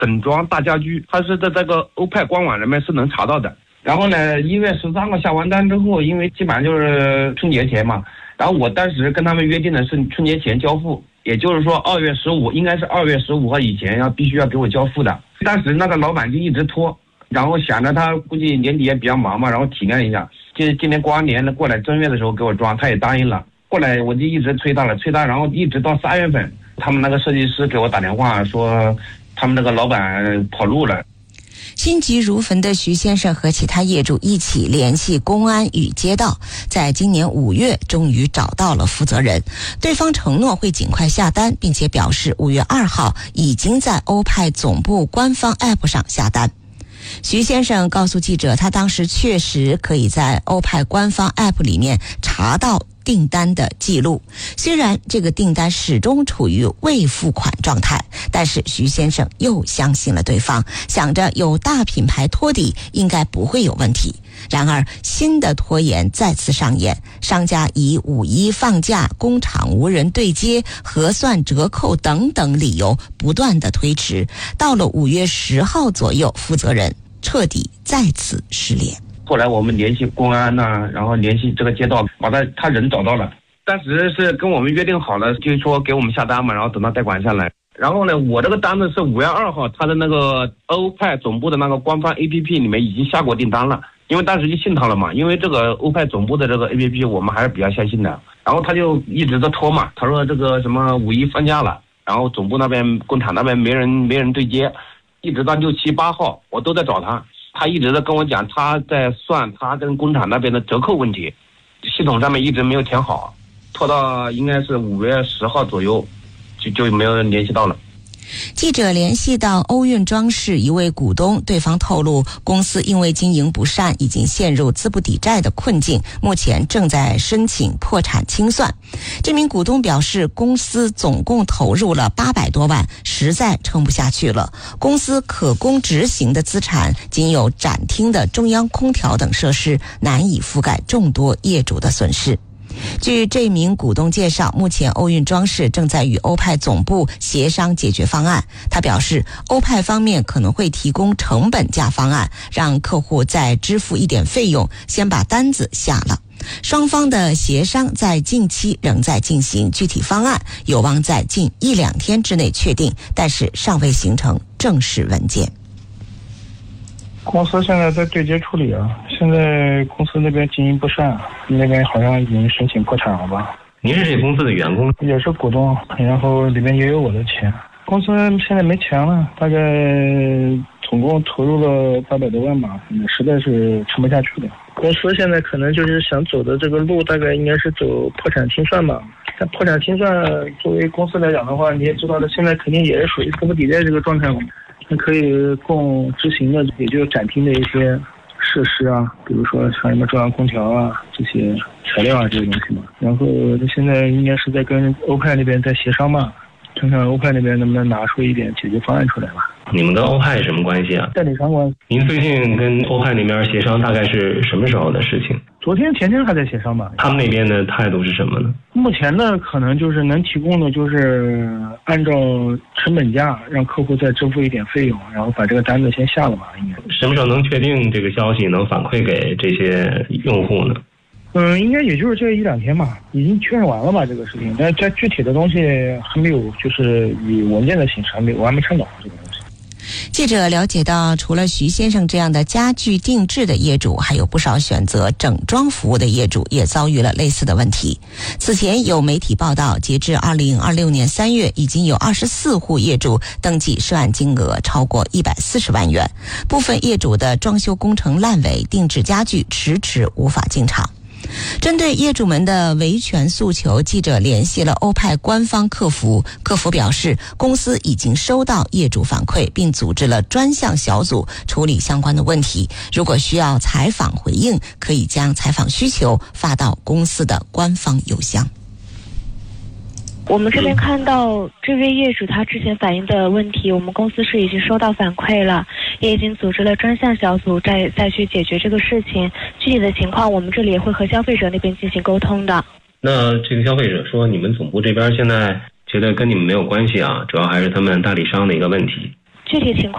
整装大家居，它是在这个欧派官网里面是能查到的。然后呢，1月13号下完单之后，因为基本上就是春节前嘛，然后我当时跟他们约定的是春节前交付，也就是说2月15，应该是2月15号以前必须要给我交付的。当时那个老板就一直拖，然后想着他估计年底也比较忙嘛，然后体谅一下，今年过完年过来正月的时候给我装，他也答应了。后来我就一直催他，然后一直到3月份，他们那个设计师给我打电话说，他们那个老板跑路了。 心急如焚的徐先生和其他业主一起联系公安与街道，在今年5月终于找到了负责人，对方承诺会尽快下单，并且表示5月2号已经在欧派总部官方 App 上下单。徐先生告诉记者，他当时确实可以在欧派官方 App 里面查到订单的记录，虽然这个订单始终处于未付款状态，但是徐先生又相信了对方，想着有大品牌托底应该不会有问题。然而新的拖延再次上演，商家以5·1放假、工厂无人对接、核算折扣等等理由不断的推迟，到了5月10号左右，负责人彻底再次失联。 后来我们联系公安然后联系这个街道，把他人找到了。当时是跟我们约定好了，就是说给我们下单嘛，然后等到贷款上来。然后呢，我这个单子是5月2号，他的那个欧派总部的那个官方 APP 里面已经下过订单了，因为当时就信他了嘛，因为这个欧派总部的这个 APP 我们还是比较相信的。然后他就一直在拖嘛，他说这个什么5·1放假了，然后总部那边工厂那边没人对接，一直到6、7、8号我都在找他。他一直在跟我讲，他在算他跟工厂那边的折扣问题，系统上面一直没有填好，拖到应该是5月10号左右，就没有人联系到了。 记者联系到欧运装饰一位股东，对方透露，公司因为经营不善，已经陷入资不抵债的困境，目前正在申请破产清算。这名股东表示，公司总共投入了800多万，实在撑不下去了。公司可供执行的资产仅有展厅的中央空调等设施，难以覆盖众多业主的损失。据这名股东介绍，目前欧运装饰正在与欧派总部协商解决方案。他表示，欧派方面可能会提供成本价方案，让客户再支付一点费用，先把单子下了。双方的协商在近期仍在进行，具体方案有望在近1-2天之内确定，但是尚未形成正式文件。 公司现在在对接处理啊，现在公司那边经营不善，那边好像已经申请破产了吧。 您是这公司的员工？ 也是股东，然后里面也有我的钱。公司现在没钱了，大概总共投入了800多万吧，实在是撑不下去了。公司现在可能就是想走的这个路，大概应该是走破产清算吧。但破产清算作为公司来讲的话，你也知道的，现在肯定也是属于资不抵债这个状态嘛。可以供执行的，也就是展厅的一些设施啊，比如说像什么中央空调啊这些材料啊这些东西嘛。然后现在应该是在跟欧派那边在协商嘛，看看欧派那边能不能拿出一点解决方案出来吧。 你们跟欧派什么关系啊？ 代理商关系。 您最近跟欧派那边协商大概是什么时候的事情？ 昨天前天还在协商吧。 他们那边的态度是什么呢？ 目前呢，可能就是能提供的就是按照成本价让客户再支付一点费用，然后把这个单子先下了吧。应该什么时候能确定这个消息，能反馈给这些用户呢？ 应该也就是这1-2天吧，已经确认完了吧这个事情，但这具体的东西还没有，就是以文件的形式我还没看到这个东西。 记者了解到，除了徐先生这样的家具定制的业主，还有不少选择整装服务的业主也遭遇了类似的问题。此前有媒体报道，截至2026年3月，已经有24户业主登记涉案金额超过140万元。部分业主的装修工程烂尾，定制家具迟迟无法进场。针对业主们的维权诉求，记者联系了欧派官方客服，客服表示，公司已经收到业主反馈，并组织了专项小组处理相关的问题。如果需要采访回应，可以将采访需求发到公司的官方邮箱。 我们这边看到这位业主他之前反映的问题，我们公司是已经收到反馈了，也已经组织了专项小组再去解决这个事情。具体的情况，我们这里也会和消费者那边进行沟通的。 那这个消费者说，你们总部这边现在觉得跟你们没有关系啊，主要还是他们代理商的一个问题。 具体情况